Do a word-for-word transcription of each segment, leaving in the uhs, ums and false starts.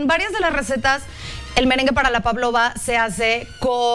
en varias de las recetas el merengue para la pavlova se hace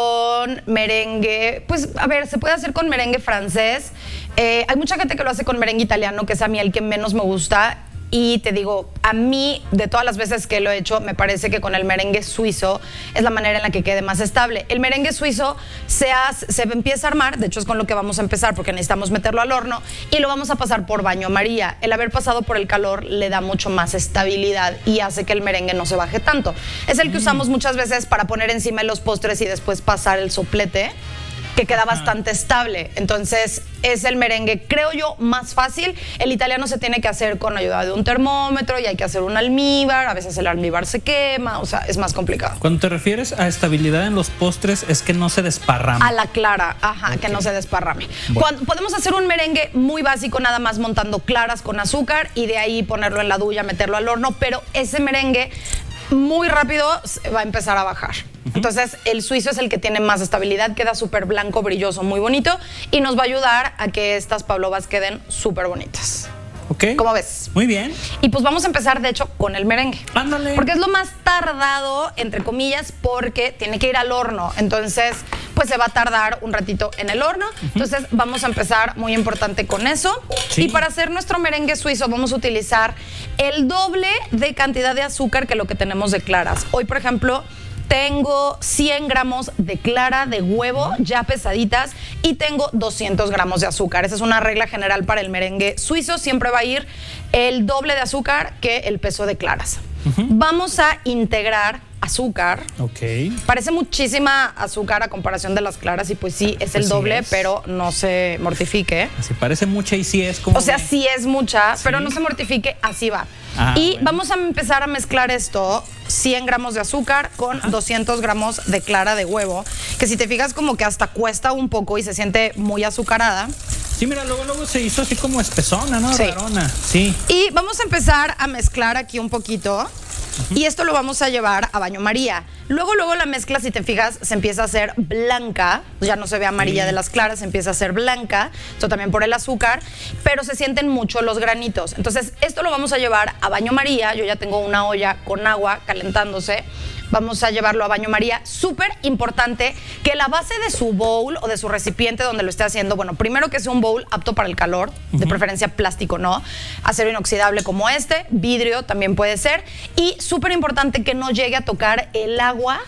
con merengue, pues a ver, se puede hacer con merengue francés. Eh, hay mucha gente que lo hace con merengue italiano, que es a mí el que menos me gusta. Y te digo, a mí, de todas las veces que lo he hecho, me parece que con el merengue suizo es la manera en la que quede más estable. El merengue suizo se, hace, se empieza a armar, de hecho es con lo que vamos a empezar porque necesitamos meterlo al horno, y lo vamos a pasar por baño María. El haber pasado por el calor le da mucho más estabilidad y hace que el merengue no se baje tanto. Es el que mm. usamos muchas veces para poner encima de los postres y después pasar el soplete, que queda bastante estable. Entonces es el merengue, creo yo, más fácil. El italiano se tiene que hacer con ayuda de un termómetro y hay que hacer un almíbar, a veces el almíbar se quema, o sea, es más complicado. Cuando te refieres a estabilidad en los postres, es que no se desparrame. A la clara, ajá, okay. Que no se desparrame. Bueno. Cuando, podemos hacer un merengue muy básico, nada más montando claras con azúcar y de ahí ponerlo en la duya, meterlo al horno, pero ese merengue muy rápido va a empezar a bajar. Uh-huh. Entonces el suizo es el que tiene más estabilidad, queda súper blanco, brilloso, muy bonito y nos va a ayudar a que estas pavlovas queden súper bonitas. Ok. ¿Cómo ves? Muy bien. Y pues vamos a empezar, de hecho, con el merengue. Ándale. Porque es lo más tardado, entre comillas, porque tiene que ir al horno. Entonces, pues se va a tardar un ratito en el horno. Uh-huh. Entonces, vamos a empezar, muy importante, con eso. Sí. Y para hacer nuestro merengue suizo, vamos a utilizar el doble de cantidad de azúcar que lo que tenemos de claras. Hoy, por ejemplo, tengo cien gramos de clara de huevo ya pesaditas y tengo doscientos gramos de azúcar. Esa es una regla general para el merengue suizo. Siempre va a ir el doble de azúcar que el peso de claras. Uh-huh. Vamos a integrar azúcar. Ok. Parece muchísima azúcar a comparación de las claras y pues sí, es el pues doble, sí es. Pero no se mortifique. Así parece mucha y sí es como... O sea, sí es mucha, ¿sí? Pero no se mortifique, así va. Ah, y bueno. Vamos a empezar a mezclar esto, cien gramos de azúcar con Ajá. doscientos gramos de clara de huevo, que si te fijas como que hasta cuesta un poco y se siente muy azucarada. Sí, mira, luego, luego se hizo así como espesona, ¿no? Sí. Rarona. Sí. Y vamos a empezar a mezclar aquí un poquito. Uh-huh. Y esto lo vamos a llevar a baño María. Luego, luego la mezcla, si te fijas, se empieza a hacer blanca. Ya no se ve amarilla sí. de las claras, se empieza a hacer blanca. Esto también por el azúcar. Pero se sienten mucho los granitos. Entonces, esto lo vamos a llevar a baño María. Yo ya tengo una olla con agua calentándose. Vamos a llevarlo a baño María. Súper importante que la base de su bowl o de su recipiente donde lo esté haciendo, bueno, primero que sea un bowl apto para el calor, uh-huh. de preferencia plástico, ¿no? Acero inoxidable como este, vidrio también puede ser. Y súper importante que no llegue a tocar el agua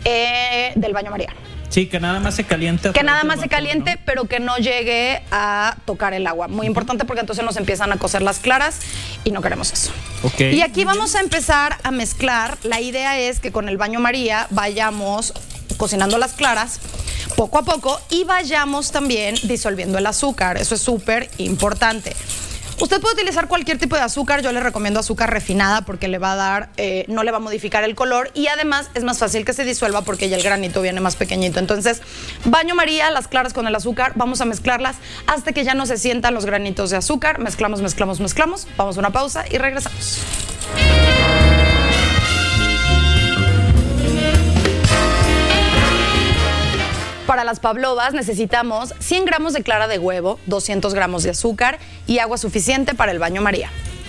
eh, del baño María. Sí, que nada más se caliente. Que nada más se caliente, ¿no? Pero que no llegue a tocar el agua. Muy importante porque entonces nos empiezan a cocer las claras y no queremos eso. Okay. Y aquí vamos a empezar a mezclar. La idea es que con el baño María vayamos cocinando las claras poco a poco y vayamos también disolviendo el azúcar. Eso es súper importante. Usted puede utilizar cualquier tipo de azúcar, yo le recomiendo azúcar refinada porque le va a dar, eh, no le va a modificar el color y además es más fácil que se disuelva porque ya el granito viene más pequeñito. Entonces, baño María, las claras con el azúcar, vamos a mezclarlas hasta que ya no se sientan los granitos de azúcar. Mezclamos, mezclamos, mezclamos. Vamos a una pausa y regresamos. Para las pavlovas necesitamos cien gramos de clara de huevo, doscientos gramos de azúcar y agua suficiente para el baño María.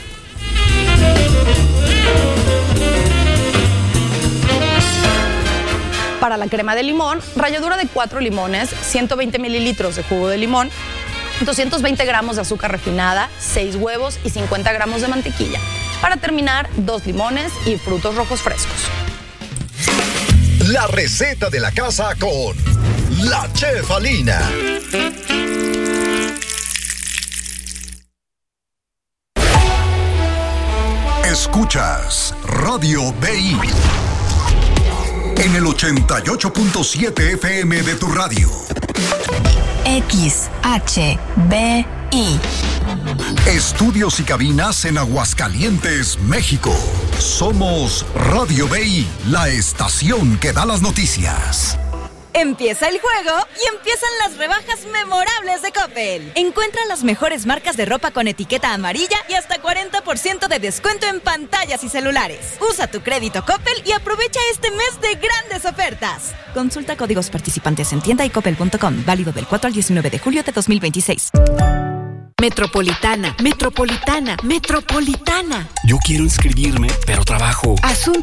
Para la crema de limón, ralladura de cuatro limones, ciento veinte mililitros de jugo de limón, doscientos veinte gramos de azúcar refinada, seis huevos y cincuenta gramos de mantequilla. Para terminar, dos limones y frutos rojos frescos. La receta de la casa con la Chef Alina. Escuchas Radio B I en el ochenta y ocho punto siete F M de tu radio. X H B I. Estudios y cabinas en Aguascalientes, México. Somos Radio B I, la estación que da las noticias. Empieza el juego y empiezan las rebajas memorables de Coppel. Encuentra las mejores marcas de ropa con etiqueta amarilla y hasta cuarenta por ciento de descuento en pantallas y celulares. Usa tu crédito Coppel y aprovecha este mes de grandes ofertas. Consulta códigos participantes en tienda y coppel punto com. Válido del cuatro al diecinueve de julio de dos mil veintiséis. Metropolitana, Metropolitana, Metropolitana. Yo quiero inscribirme, pero trabajo. Asunto